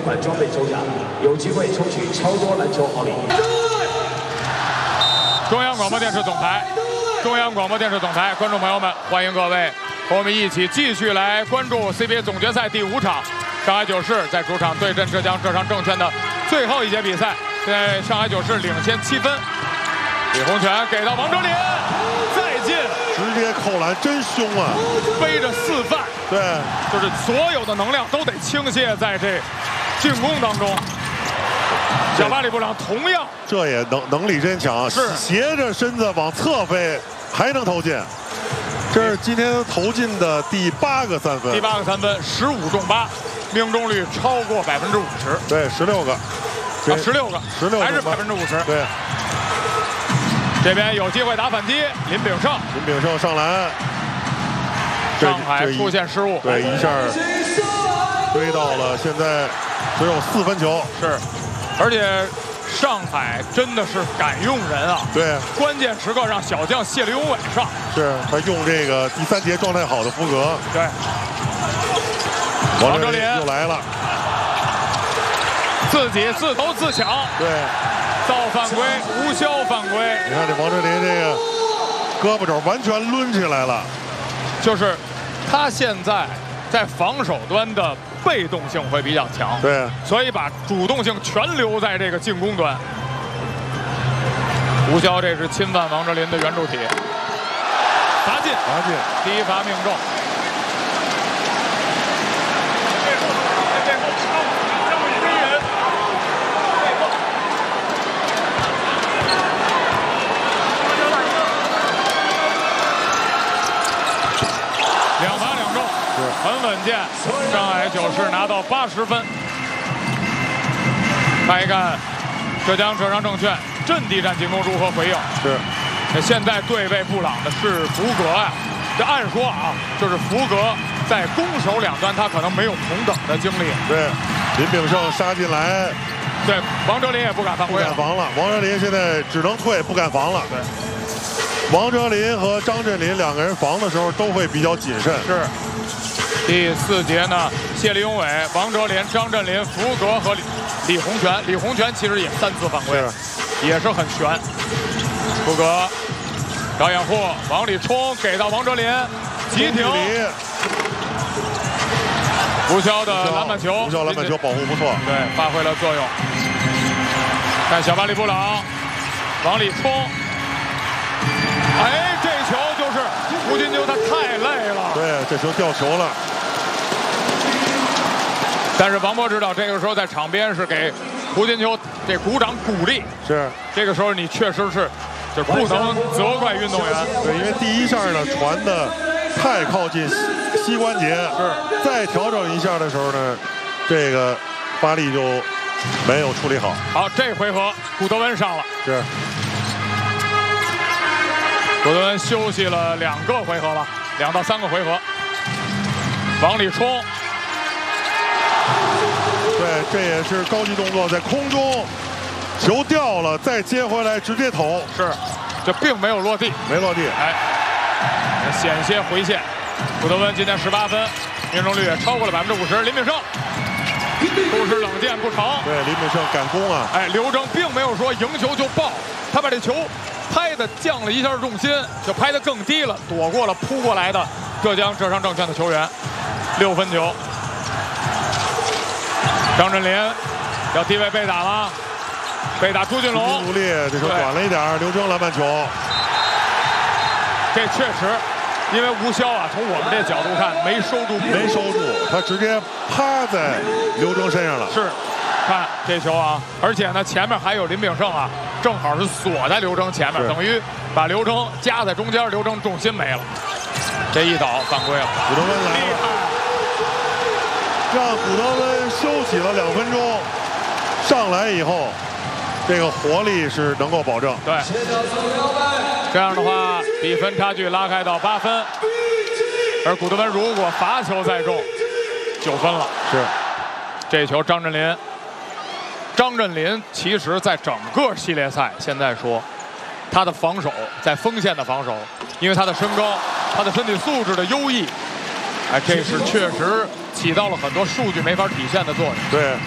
款装备抽奖，有机会抽取超多篮球好礼。 中央广播电视总台，观众朋友们，欢迎各位和我们一起继续来关注 CBA 总决赛第5场，上海九市在主场对阵浙江浙商证券的最后一节比赛。现在上海九市领先7分，李洪权给到王哲林，再进， 直接扣篮，真凶啊！ 背着4犯， 对， 就是所有的能量都得倾泻在这进攻当中。小巴里布朗同样， 这也能力真强， 是斜着身子往侧飞，还能投进。这是今天投进的第8个3分， 第8个3分，15中8，命中率超过50%。 对，16个， 16个，还是50%。 对， 这边有机会打反击，林炳胜上篮， 上海出现失误， 对，一下追到了，现在只有4分球， 是，而且上海真的是敢用人啊！ 对， 关键时刻让小将谢立永伟上， 是他用这个第3节状态好的福格， 对，王哲林又来了， 自己自投自抢， 对， 造犯规，无效犯规。 你看这王哲林这个胳膊肘完全抡起来了， 就是他现在防守端的被动性会比较强， 对， 所以把主动性全留在这个进攻端。吴骁这是侵犯王哲林的圆柱体，罚进，第1罚命中。2罚2中，很稳健。上海九市拿到80分。看一看浙江浙商证券阵地战进攻如何回应。 是， 现在对位布朗的是福格呀。这按说啊，就是福格在攻守两端他可能没有同等的经历。 对，林炳胜杀进来， 对，王哲林也不敢犯规， 不敢防了。王哲林现在只能退，不敢防了。 对。 王哲林和张镇麟2个人防的时候都会比较谨慎。 是。第4节呢，谢立永伟、王哲林、张镇麟、福格和李洪权。李洪权其实也3次犯规，也是很悬。福格找掩护，往里冲，给到王哲林，急停。吴骁的篮板球， 吴骁篮板球保护不错， 对，发挥了作用。看小巴里布朗往里冲。哎，这球就是胡金秋，他太累了。 对，这球掉球了。 但是王波知道，这个时候在场边是给胡金秋这鼓掌鼓励。 是， 这个时候你确实是，就不能责怪运动员。 对，因为第1下呢传的太靠近膝关节， 是， 再调整一下的时候呢，这个巴力就没有处理好。 好，这回合古德温上了。 是。 古德温休息了2个回合吧，2到3个回合，往里冲。 对，这也是高级动作，在空中，球掉了，再接回来直接投。 是，这并没有落地， 没落地。 哎，险些回线。古德温今天18分，命中率也超过了50%。林炳胜不失冷箭不成。 对，林炳胜赶攻啊！ 哎，刘铮并没有说赢球就爆，他把这球拍的降了一下重心，就拍得更低了，躲过了扑过来的浙江浙商证券的球员。6分球，张镇麟要低位被打了，被打朱俊龙， 努力，这球短了一点，刘铮篮板球。 这确实，因为吴骁啊，从我们这角度看没收住， 他直接趴在刘铮身上了。 是。看这球啊，而且呢，前面还有林炳胜啊，正好是锁在刘铮前面，等于把刘铮夹在中间，刘铮重心没了。这一倒犯规了， 古德温来了，让古德温休息了2分钟，上来以后，这个活力是能够保证。 对，这样的话，比分差距拉开到8分，而古德温如果罚球再中，9分了。 是， 这球张镇麟其实在整个系列赛，现在说他的防守在锋线的防守，因为他的身高、他的身体素质的优异，哎，这是确实起到了很多数据没法体现的作用。 对。